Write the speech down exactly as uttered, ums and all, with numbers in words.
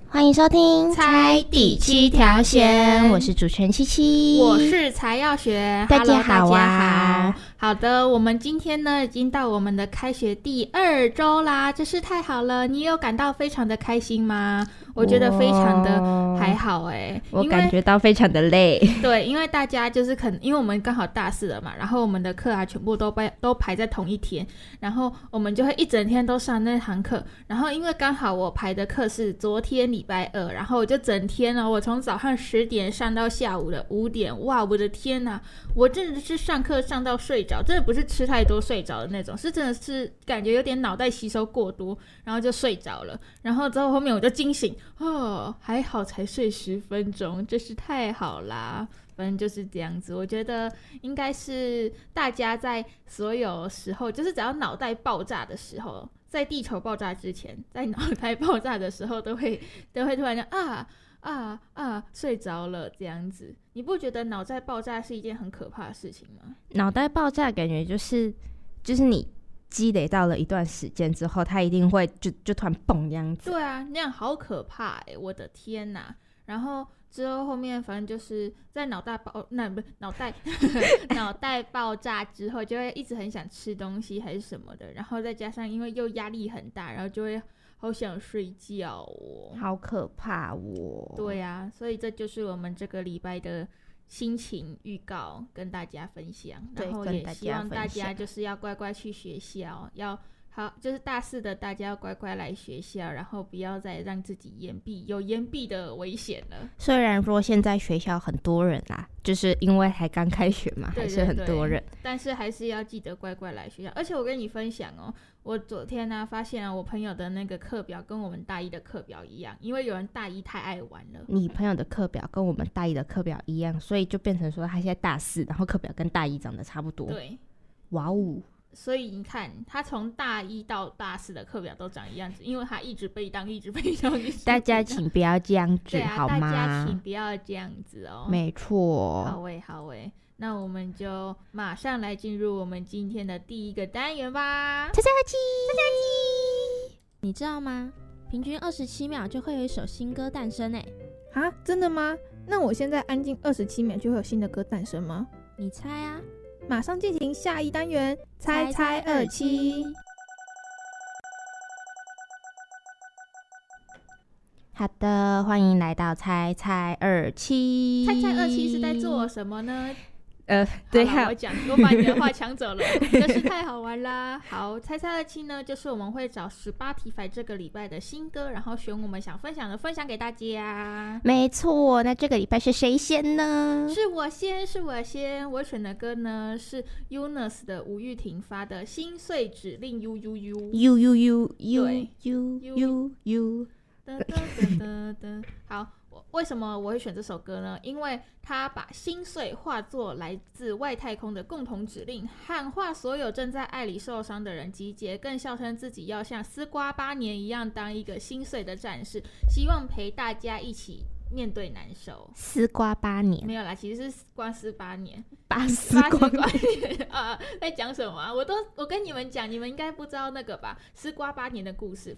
欢迎收听猜第七条线， 我是主持人七七， 我是才要学。 大家好啊， 大家好。好的，我们今天呢已经到我们的开学第二周啦，真是太好了。你有感到非常的开心吗？我觉得非常的还好哎、欸， 我感觉到非常的累。 对，因为大家就是可能因为我们刚好大四了嘛，然后我们的课啊全部都排都排在同一天，然后我们就会一整天都上那堂课。然后因为刚好我排的课是昨天礼拜二，然后我就整天哦，我从早上十点上到下午的五点，哇，我的天哪！我真的是上课上到睡着，真的不是吃太多睡着的那种，是真的是感觉有点脑袋吸收过多，然后就睡着了。然后之后后面我就惊醒，哦，还好才睡十分钟，真是太好啦。反正就是这样子，我觉得应该是大家在所有时候，就是只要脑袋爆炸的时候，在地球爆炸之前，在脑袋爆炸的时候，都会都会突然间啊啊啊睡着了这样子。你不觉得脑袋爆炸是一件很可怕的事情吗？ 脑袋爆炸感觉就是就是你积累到了一段时间之后，它一定会就就突然蹦这样子。 对啊，那样好可怕哎、欸！我的天哪！然后之后后面反正就是在脑袋爆那不是脑袋脑袋爆炸之后，就会一直很想吃东西还是什么的，然后再加上因为又压力很大，然后就会好想睡觉哦， 好可怕哦。 对啊，所以这就是我们这个礼拜的心情预告，跟大家分享，然后也希望大家就是要乖乖去学校，要好，就是大四的大家要乖乖来学校，然后不要再让自己延毕，有延毕的危险了。 虽然说现在学校很多人啦，就是因为还刚开学嘛， 对对对， 还是很多人， 但是还是要记得乖乖来学校。而且我跟你分享哦，我昨天呢、啊、发现啊，我朋友的那个课表跟我们大一的课表一样，因为有人大一太爱玩了。 你朋友的课表跟我们大一的课表一样，所以就变成说他现在大四，然后课表跟大一长得差不多。 对， 哇哦！ 所以你看，他从大一到大四的课表都长一样子，因为他一直被当，一直被当。一直被当大家请不要这样子， 对啊， 好吗？ 大家请不要这样子哦。 没错。 好诶，好诶，那我们就马上来进入我们今天的第一个单元吧。 猜猜题， 猜猜题， 你知道吗？平均二十七秒就会有一首新歌诞生诶。 啊，真的吗？那我现在安静二十七秒就会有新的歌诞生吗？ 你猜啊！ 马上进行下一单元，猜猜二七。 好的，欢迎来到猜猜二七。 猜猜二七是在做什么呢？ 呃，对啊，我讲，我把你的话抢走了，真是太好玩啦！好，猜猜二七呢，就是我们会找 Spotify 这个礼拜的新歌，然后选我们想分享的分享给大家。 没错，那这个礼拜是谁先呢？ 是我先，是我先。我选的歌呢是 Eunice 的吴玉婷发的《心碎指令 U U U》。 U U U U U U U。 好。为什么我会选这首歌呢？因为它把心碎化作来自外太空的共同指令，喊话所有正在爱里受伤的人集结，更笑称自己要像丝瓜八年一样当一个心碎的战士，希望陪大家一起面对难受。 丝瓜八年没有啦，其实是瓜丝八年， 八丝瓜八年啊，在讲什么啊？我都我跟你们讲，你们应该不知道那个吧？丝瓜八年的故事。